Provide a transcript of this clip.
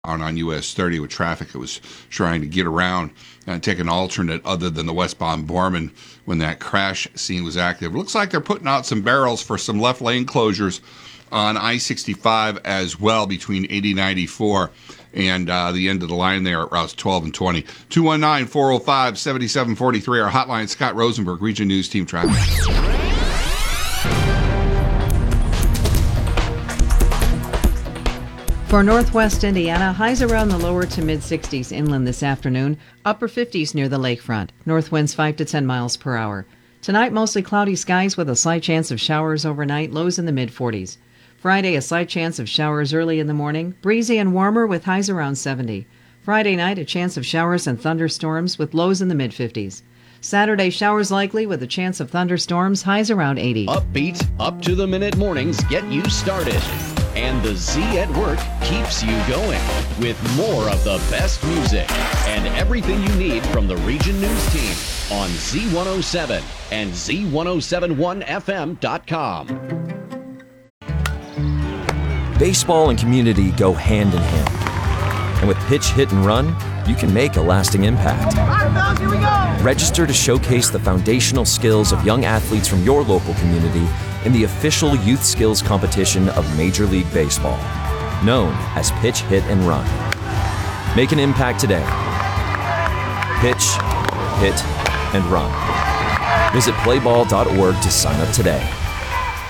on US 30 with traffic. It was trying to get around and take an alternate other than the westbound Borman when that crash scene was active. It looks like they're putting out some barrels for some left lane closures on I-65 as well between 80-94 and the end of the line there at routes 12 and 20. 219-405-7743, our hotline. Scott Rosenberg, Region News Team Traffic. For northwest Indiana, highs around the lower to mid-60s inland this afternoon, upper 50s near the lakefront. North winds 5 to 10 miles per hour. Tonight, mostly cloudy skies with a slight chance of showers overnight, lows in the mid-40s. Friday, a slight chance of showers early in the morning, breezy and warmer with highs around 70. Friday night, a chance of showers and thunderstorms with lows in the mid-50s. Saturday, showers likely with a chance of thunderstorms, highs around 80. Upbeat, up-to-the-minute mornings get you started. And the Z at Work keeps you going with more of the best music and everything you need from the Region News team on Z107 and Z107.1FM.com. Baseball and community go hand in hand. And with Pitch, Hit, and Run, you can make a lasting impact. Here we go. Register to showcase the foundational skills of young athletes from your local community in the official youth skills competition of Major League Baseball, known as Pitch, Hit, and Run. Make an impact today. Pitch, Hit, and Run. Visit playball.org to sign up today.